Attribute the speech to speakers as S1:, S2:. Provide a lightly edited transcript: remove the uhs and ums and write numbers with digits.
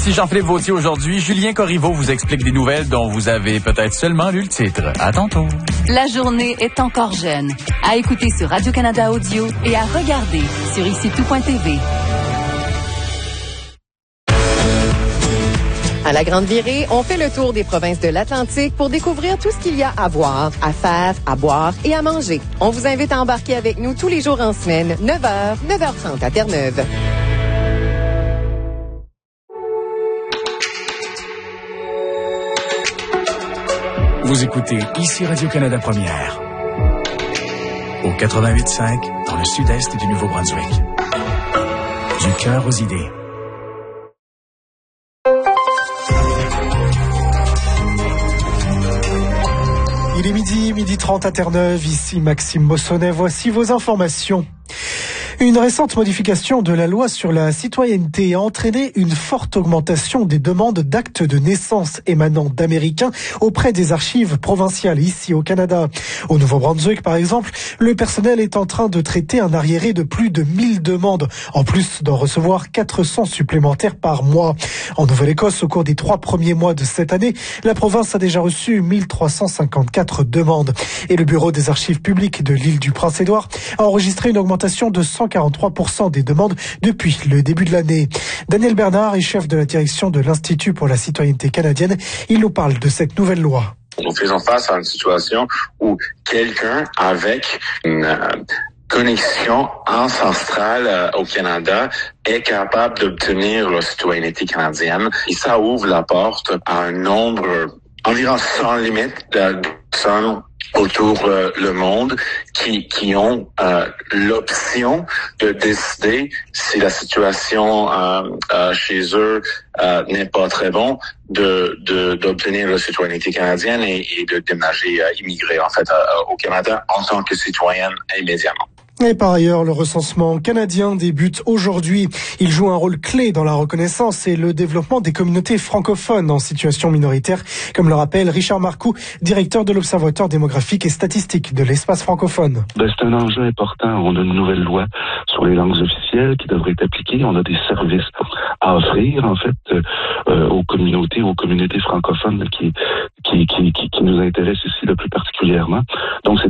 S1: Ici Jean-Philippe Vautier aujourd'hui. Julien Corriveau vous explique des nouvelles dont vous avez peut-être seulement lu le titre. À tantôt.
S2: La journée est encore jeune. À écouter sur Radio-Canada Audio et à regarder sur ici-tout.tv.
S3: À la Grande Virée, on fait le tour des provinces de l'Atlantique pour découvrir tout ce qu'il y a à voir, à faire, à boire et à manger. On vous invite à embarquer avec nous tous les jours en semaine, 9h, 9h30 à Terre-Neuve.
S4: Vous écoutez ici Radio-Canada Première, au 88.5, dans le sud-est du Nouveau-Brunswick. Du cœur aux idées.
S5: Il est midi 30 à Terre-Neuve, ici Maxime Mossonnet, voici vos informations. Une récente modification de la loi sur la citoyenneté a entraîné une forte augmentation des demandes d'actes de naissance émanant d'Américains auprès des archives provinciales ici au Canada. Au Nouveau-Brunswick, par exemple, le personnel est en train de traiter un arriéré de plus de 1000 demandes, en plus d'en recevoir 400 supplémentaires par mois. En Nouvelle-Écosse, au cours des 3 premiers mois de cette année, la province a déjà reçu 1354 demandes. Et le Bureau des archives publiques de l'île du Prince-Édouard a enregistré une augmentation de 143% des demandes depuis le début de l'année. Daniel Bernard est chef de la direction de l'Institut pour la citoyenneté canadienne. Il nous parle de cette nouvelle loi.
S6: Nous faisons face à une situation où quelqu'un avec une connexion ancestrale au Canada est capable d'obtenir la citoyenneté canadienne. Et ça ouvre la porte à un nombre environ sans limite de personnes autour le monde qui ont l'option de décider si la situation chez eux n'est pas très bon d'obtenir la citoyenneté canadienne et de déménager, immigrer en fait au Canada en tant que citoyenne immédiatement.
S5: Et par ailleurs, le recensement canadien débute aujourd'hui. Il joue un rôle clé dans la reconnaissance et le développement des communautés francophones en situation minoritaire, comme le rappelle Richard Marcoux, directeur de l'Observatoire démographique et statistique de l'espace francophone.
S7: C'est un enjeu important. On a une nouvelle loi sur les langues officielles qui devrait être appliquée. On a des services à offrir, en fait, aux communautés francophones qui nous intéressent ici le plus particulièrement. Donc, c'est